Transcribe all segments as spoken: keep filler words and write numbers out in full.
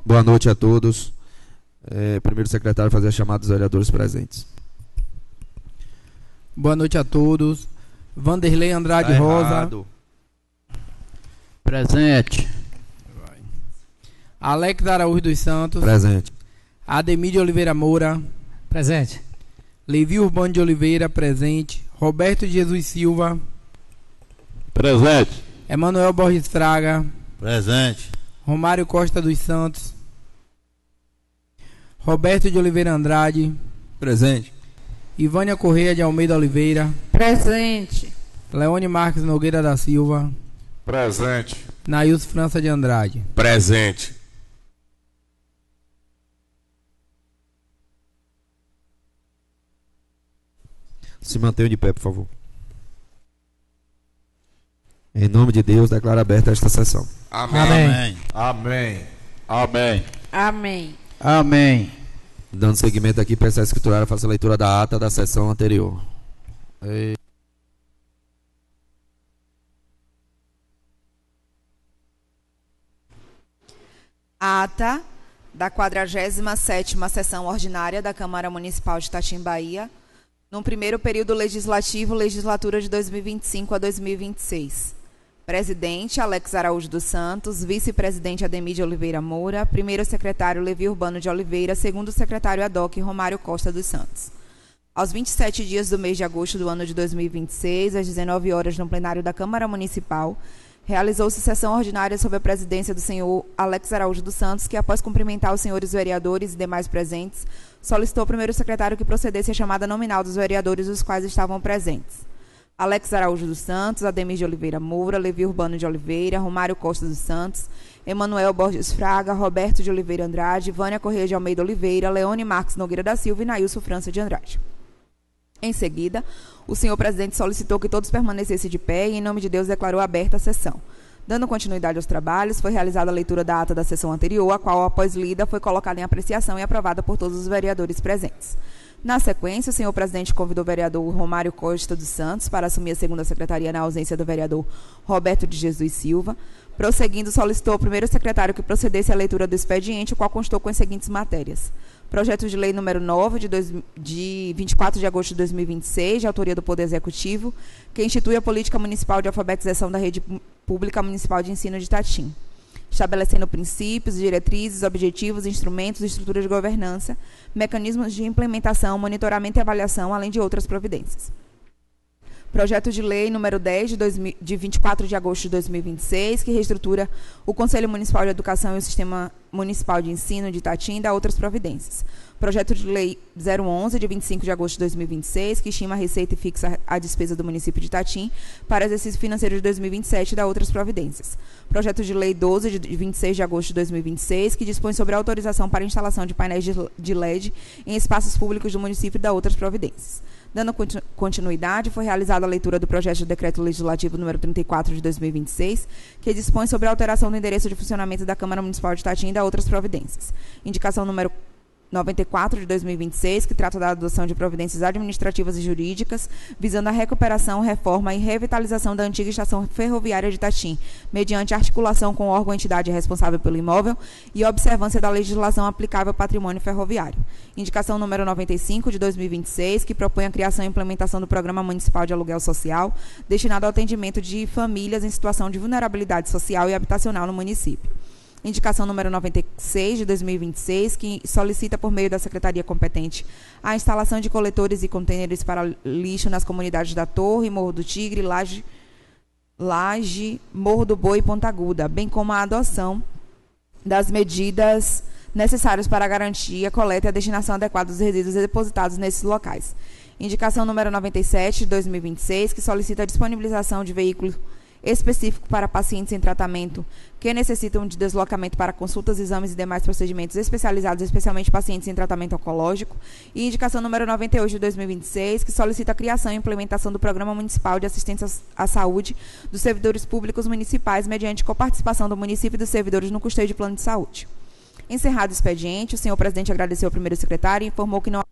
Boa noite a todos. É, primeiro secretário, fazer a chamada dos vereadores presentes. Boa noite a todos. Vanderlei Andrade Tá Rosa. errado. Presente. Alex Araújo dos Santos. Presente. Ademir de Oliveira Moura. Presente. Levi Urbano de Oliveira. Presente. Roberto Jesus Silva. Presente. Emanuel Borges Fraga. Presente. Romário Costa dos Santos. Roberto de Oliveira Andrade. Presente. Ivânia Correia de Almeida Oliveira. Presente. Leone Marques Nogueira da Silva. Presente. Nailson França de Andrade. Presente. Se mantenham de pé, por favor. Em nome de Deus, declaro aberta esta sessão. Amém. Amém. Amém. Amém. Amém. Amém. Dando seguimento aqui, peço à escriturária, faça a leitura da ata da sessão anterior. E... Ata da quadragésima sétima sessão ordinária da Câmara Municipal de Itatim, Bahia, no primeiro período legislativo, legislatura de dois mil e vinte e cinco a dois mil e vinte e seis. Presidente, Alex Araújo dos Santos. Vice-presidente, Ademir de Oliveira Moura. Primeiro secretário, Levi Urbano de Oliveira. Segundo secretário, ad hoc, Romário Costa dos Santos. Aos vinte e sete dias do mês de agosto do ano de dois mil e vinte e seis, às dezenove horas, no plenário da Câmara Municipal, realizou-se sessão ordinária sob a presidência do senhor Alex Araújo dos Santos, que, após cumprimentar os senhores vereadores e demais presentes, solicitou ao primeiro secretário que procedesse a chamada nominal dos vereadores, os quais estavam presentes. Alex Araújo dos Santos, Ademir de Oliveira Moura, Levi Urbano de Oliveira, Romário Costa dos Santos, Emanuel Borges Fraga, Roberto de Oliveira Andrade, Vânia Correia de Almeida Oliveira, Leone Marques Nogueira da Silva e Nailson França de Andrade. Em seguida, o senhor presidente solicitou que todos permanecessem de pé e, em nome de Deus, declarou aberta a sessão. Dando continuidade aos trabalhos, foi realizada a leitura da ata da sessão anterior, a qual, após lida, foi colocada em apreciação e aprovada por todos os vereadores presentes. Na sequência, o senhor presidente convidou o vereador Romário Costa dos Santos para assumir a segunda secretaria na ausência do vereador Roberto de Jesus Silva. Prosseguindo, solicitou ao primeiro secretário que procedesse à leitura do expediente, o qual constou com as seguintes matérias. Projeto de lei número nove, de, dois, de vinte e quatro de agosto de dois mil e vinte e seis, de autoria do Poder Executivo, que institui a Política Municipal de Alfabetização da Rede Pública Municipal de Ensino de Itatim, estabelecendo princípios, diretrizes, objetivos, instrumentos, estruturas de governança, mecanismos de implementação, monitoramento e avaliação, além de outras providências. Projeto de lei número dez, de, dois mil, de vinte e quatro de agosto de dois mil e vinte e seis, que reestrutura o Conselho Municipal de Educação e o Sistema Municipal de Ensino de Itatim e dá outras providências. Projeto de lei zero onze, de vinte e cinco de agosto de dois mil e vinte e seis, que estima a receita e fixa a despesa do município de Itatim para exercício financeiro de dois mil e vinte e sete e dá outras providências. Projeto de lei doze, de vinte e seis de agosto de dois mil e vinte e seis, que dispõe sobre a autorização para instalação de painéis de L E D em espaços públicos do município e dá outras providências. Dando continuidade, foi realizada a leitura do projeto de decreto legislativo número trinta e quatro de dois mil e vinte e seis, que dispõe sobre a alteração do endereço de funcionamento da Câmara Municipal de Itatim e dá outras providências. Indicação número noventa e quatro de dois mil e vinte e seis, que trata da adoção de providências administrativas e jurídicas, visando a recuperação, reforma e revitalização da antiga estação ferroviária de Itatim, mediante articulação com o órgão ou entidade responsável pelo imóvel e observância da legislação aplicável ao patrimônio ferroviário. Indicação número noventa e cinco de dois mil e vinte e seis, que propõe a criação e implementação do Programa Municipal de Aluguel Social, destinado ao atendimento de famílias em situação de vulnerabilidade social e habitacional no município. Indicação número noventa e seis, de dois mil e vinte e seis, que solicita, por meio da Secretaria competente, a instalação de coletores e contêineres para lixo nas comunidades da Torre, Morro do Tigre, Laje, Laje, Morro do Boi e Ponta Aguda, bem como a adoção das medidas necessárias para garantir a coleta e a destinação adequada dos resíduos depositados nesses locais. Indicação número noventa e sete, de dois mil e vinte e seis, que solicita a disponibilização de veículos específico para pacientes em tratamento que necessitam de deslocamento para consultas, exames e demais procedimentos especializados, especialmente pacientes em tratamento oncológico. E indicação número noventa e oito de dois mil e vinte e seis, que solicita a criação e implementação do Programa Municipal de Assistência à Saúde dos servidores públicos municipais, mediante coparticipação do município e dos servidores no custeio de plano de saúde. Encerrado o expediente, o senhor presidente agradeceu ao primeiro secretário e informou que não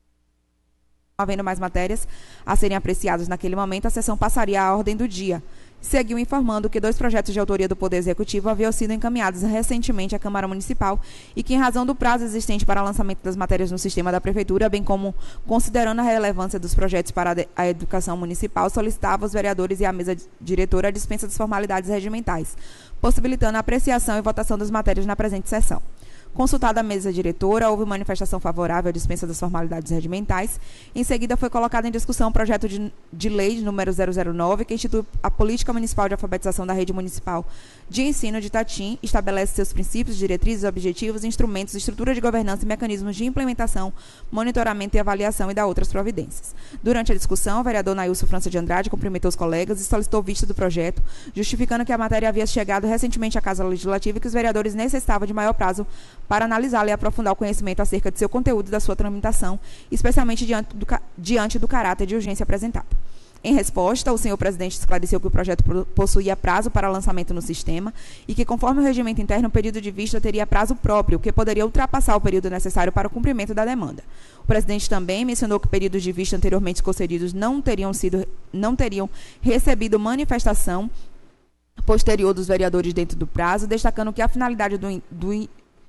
havendo mais matérias a serem apreciadas naquele momento, a sessão passaria à ordem do dia. Seguiu informando que dois projetos de autoria do Poder Executivo haviam sido encaminhados recentemente à Câmara Municipal e que, em razão do prazo existente para lançamento das matérias no sistema da Prefeitura, bem como considerando a relevância dos projetos para a educação municipal, solicitava aos vereadores e à mesa diretora a dispensa das formalidades regimentais, possibilitando a apreciação e votação das matérias na presente sessão. Consultada a mesa diretora, houve manifestação favorável à dispensa das formalidades regimentais. Em seguida, foi colocado em discussão o projeto de, de lei número zero zero nove, que institui a Política Municipal de Alfabetização da Rede Municipal de Ensino de Itatim, estabelece seus princípios, diretrizes, objetivos, instrumentos, estrutura de governança e mecanismos de implementação, monitoramento e avaliação e da outras providências. Durante a discussão, o vereador Nailson França de Andrade cumprimentou os colegas e solicitou vista do projeto, justificando que a matéria havia chegado recentemente à Casa Legislativa e que os vereadores necessitavam de maior prazo para analisá-la e aprofundar o conhecimento acerca de seu conteúdo e da sua tramitação, especialmente diante do, diante do caráter de urgência apresentado. Em resposta, o senhor presidente esclareceu que o projeto possuía prazo para lançamento no sistema e que, conforme o regimento interno, o pedido de vista teria prazo próprio, que poderia ultrapassar o período necessário para o cumprimento da demanda. O presidente também mencionou que períodos de vista anteriormente concedidos não teriam, sido, não teriam recebido manifestação posterior dos vereadores dentro do prazo, destacando que a finalidade do, do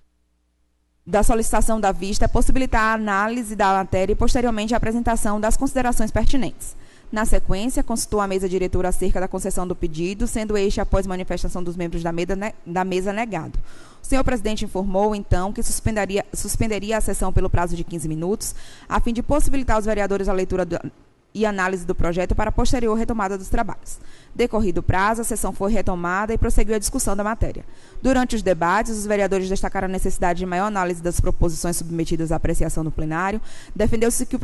da solicitação da vista é possibilitar a análise da matéria e, posteriormente, a apresentação das considerações pertinentes. Na sequência, consultou a mesa diretora acerca da concessão do pedido, sendo este, após manifestação dos membros da mesa, ne da mesa negado. O senhor presidente informou, então, que suspenderia, suspenderia a sessão pelo prazo de quinze minutos, a fim de possibilitar aos vereadores a leitura do, e análise do projeto para a posterior retomada dos trabalhos. Decorrido o prazo, a sessão foi retomada e prosseguiu a discussão da matéria. Durante os debates, os vereadores destacaram a necessidade de maior análise das proposições submetidas à apreciação do plenário. Defendeu-se que,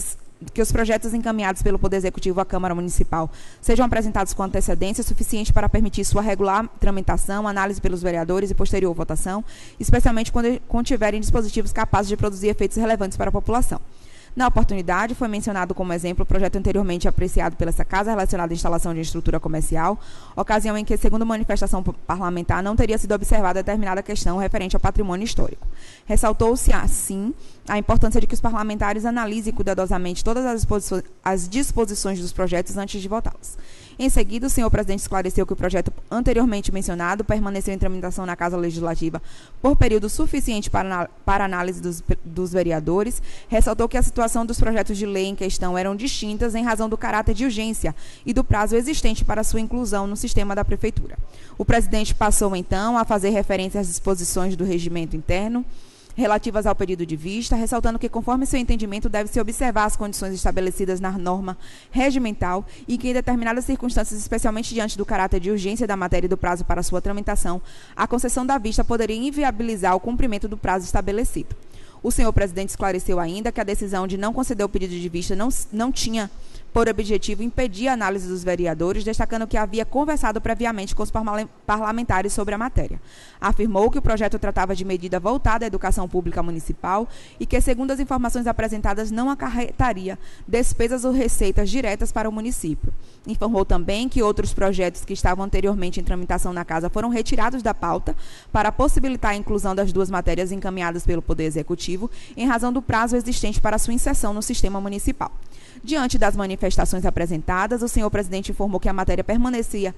que os projetos encaminhados pelo Poder Executivo à Câmara Municipal sejam apresentados com antecedência suficiente para permitir sua regular tramitação, análise pelos vereadores e posterior votação, especialmente quando contiverem dispositivos capazes de produzir efeitos relevantes para a população. Na oportunidade, foi mencionado como exemplo o projeto anteriormente apreciado pela essa Casa relacionado à instalação de estrutura comercial, ocasião em que, segundo manifestação parlamentar, não teria sido observada determinada questão referente ao patrimônio histórico. Ressaltou-se, assim, a importância de que os parlamentares analisem cuidadosamente todas as disposições, as disposições dos projetos antes de votá-los. Em seguida, o senhor presidente esclareceu que o projeto anteriormente mencionado permaneceu em tramitação na Casa Legislativa por período suficiente para, para análise dos, dos vereadores. Ressaltou que a situação dos projetos de lei em questão eram distintas em razão do caráter de urgência e do prazo existente para sua inclusão no sistema da Prefeitura. O presidente passou, então, a fazer referência às disposições do regimento interno relativas ao período de vista, ressaltando que, conforme seu entendimento, deve-se observar as condições estabelecidas na norma regimental e que, em determinadas circunstâncias, especialmente diante do caráter de urgência da matéria e do prazo para sua tramitação, a concessão da vista poderia inviabilizar o cumprimento do prazo estabelecido. O senhor presidente esclareceu ainda que a decisão de não conceder o pedido de vista não, não tinha por objetivo impedir a análise dos vereadores, destacando que havia conversado previamente com os parlamentares sobre a matéria. Afirmou que o projeto tratava de medida voltada à educação pública municipal e que, segundo as informações apresentadas, não acarretaria despesas ou receitas diretas para o município. Informou também que outros projetos que estavam anteriormente em tramitação na Casa foram retirados da pauta para possibilitar a inclusão das duas matérias encaminhadas pelo Poder Executivo, em razão do prazo existente para sua inserção no sistema municipal. Diante das manifestações apresentadas, o senhor presidente informou que a matéria permanecia,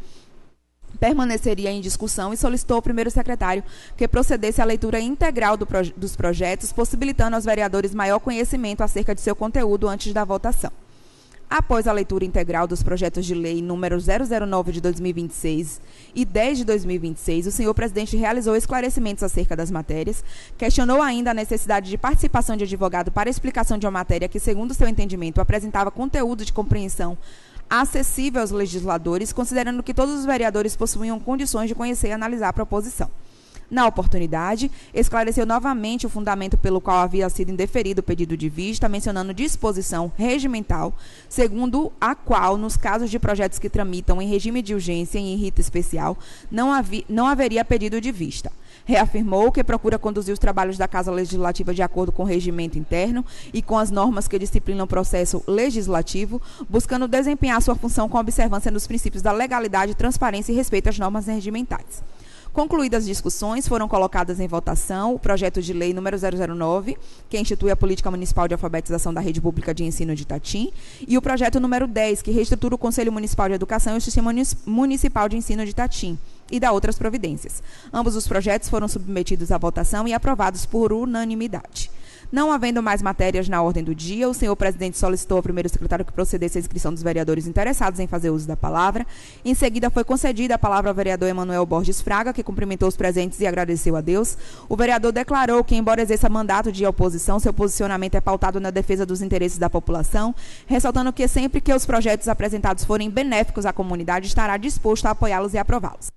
permaneceria em discussão e solicitou ao primeiro secretário que procedesse à leitura integral do proje- dos projetos, possibilitando aos vereadores maior conhecimento acerca de seu conteúdo antes da votação. Após a leitura integral dos projetos de lei número zero zero nove de dois mil e vinte e seis e dez de dois mil e vinte e seis, o senhor presidente realizou esclarecimentos acerca das matérias, questionou ainda a necessidade de participação de advogado para explicação de uma matéria que, segundo seu entendimento, apresentava conteúdo de compreensão acessível aos legisladores, considerando que todos os vereadores possuíam condições de conhecer e analisar a proposição. Na oportunidade, esclareceu novamente o fundamento pelo qual havia sido indeferido o pedido de vista, mencionando disposição regimental, segundo a qual, nos casos de projetos que tramitam em regime de urgência e em rito especial, não, havi, não haveria pedido de vista. Reafirmou que procura conduzir os trabalhos da Casa Legislativa de acordo com o regimento interno e com as normas que disciplinam o processo legislativo, buscando desempenhar sua função com observância dos princípios da legalidade, transparência e respeito às normas regimentais. Concluídas as discussões, foram colocadas em votação o projeto de lei número zero zero nove, que institui a Política Municipal de Alfabetização da Rede Pública de Ensino de Itatim, e o projeto número dez, que reestrutura o Conselho Municipal de Educação e o Sistema Municipal de Ensino de Itatim, e da outras providências. Ambos os projetos foram submetidos à votação e aprovados por unanimidade. Não havendo mais matérias na ordem do dia, o senhor presidente solicitou ao primeiro secretário que procedesse à inscrição dos vereadores interessados em fazer uso da palavra. Em seguida, foi concedida a palavra ao vereador Emanuel Borges Fraga, que cumprimentou os presentes e agradeceu a Deus. O vereador declarou que, embora exerça mandato de oposição, seu posicionamento é pautado na defesa dos interesses da população, ressaltando que sempre que os projetos apresentados forem benéficos à comunidade, estará disposto a apoiá-los e aprová-los.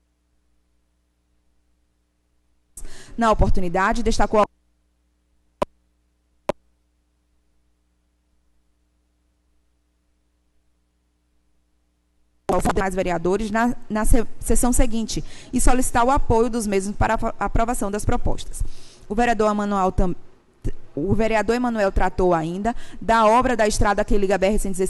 Na oportunidade, destacou a aos demais vereadores na, na sessão seguinte e solicitar o apoio dos mesmos para a aprovação das propostas. O vereador Emanuel, o vereador Emanuel tratou ainda da obra da estrada que liga a B R cento e dezesseis